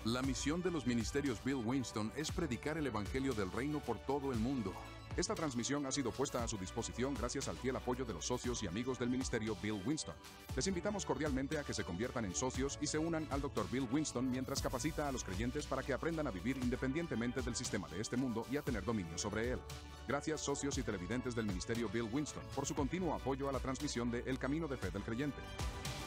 La misión de los ministerios Bill Winston es predicar el evangelio del reino por todo el mundo. Esta transmisión ha sido puesta a su disposición gracias al fiel apoyo de los socios y amigos del ministerio Bill Winston. Les invitamos cordialmente a que se conviertan en socios y se unan al Dr. Bill Winston mientras capacita a los creyentes para que aprendan a vivir independientemente del sistema de este mundo y a tener dominio sobre él. Gracias, socios y televidentes del ministerio Bill Winston, por su continuo apoyo a la transmisión de El Camino de Fe del Creyente.